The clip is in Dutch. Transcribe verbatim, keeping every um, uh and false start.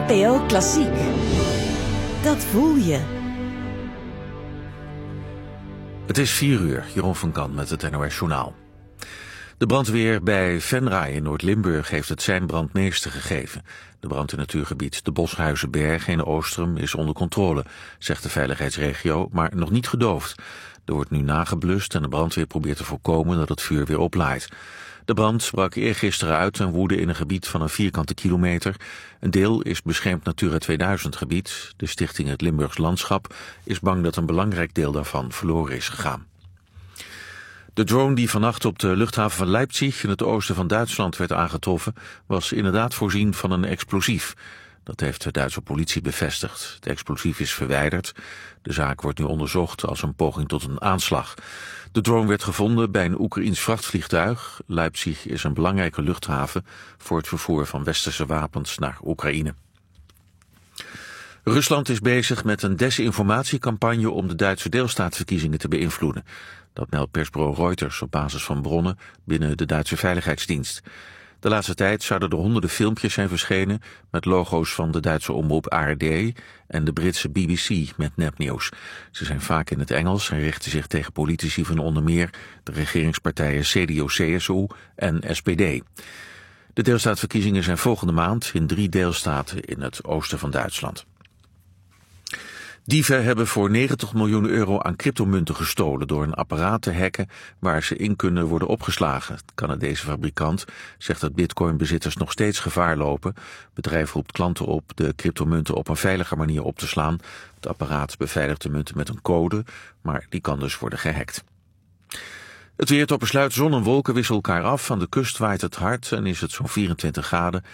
N P O Klassiek. Dat voel je. Het is vier uur, Jeroen van Kan met het N O S Journaal. De brandweer bij Venray in Noord-Limburg heeft het sein brandmeester gegeven. De brand in het natuurgebied de Boshuizenberg in Oostrum is onder controle, zegt de veiligheidsregio, maar nog niet gedoofd. Er wordt nu nageblust en de brandweer probeert te voorkomen dat het vuur weer oplaait. De brand brak eergisteren uit en woedde in een gebied van een vierkante kilometer. Een deel is beschermd Natura tweeduizend gebied. De stichting Het Limburgs Landschap is bang dat een belangrijk deel daarvan verloren is gegaan. De drone die vannacht op de luchthaven van Leipzig in het oosten van Duitsland werd aangetroffen, was inderdaad voorzien van een explosief. Dat heeft de Duitse politie bevestigd. Het explosief is verwijderd. De zaak wordt nu onderzocht als een poging tot een aanslag. De drone werd gevonden bij een Oekraïens vrachtvliegtuig. Leipzig is een belangrijke luchthaven voor het vervoer van westerse wapens naar Oekraïne. Rusland is bezig met een desinformatiecampagne om de Duitse deelstaatsverkiezingen te beïnvloeden. Dat meldt persbureau Reuters op basis van bronnen binnen de Duitse Veiligheidsdienst. De laatste tijd zouden er honderden filmpjes zijn verschenen met logo's van de Duitse omroep A R D en de Britse B B C met nepnieuws. Ze zijn vaak in het Engels en richten zich tegen politici van onder meer de regeringspartijen C D O C S U en S P D. De deelstaatsverkiezingen zijn volgende maand in drie deelstaten in het oosten van Duitsland. Dieven hebben voor negentig miljoen euro aan cryptomunten gestolen door een apparaat te hacken waar ze in kunnen worden opgeslagen. De Canadese fabrikant zegt dat bitcoinbezitters nog steeds gevaar lopen. Het bedrijf roept klanten op de cryptomunten op een veilige manier op te slaan. Het apparaat beveiligt de munten met een code, maar die kan dus worden gehackt. Het weer tot besluit, zon en wolken wisselen elkaar af. Aan de kust waait het hard en is het zo'n vierentwintig graden.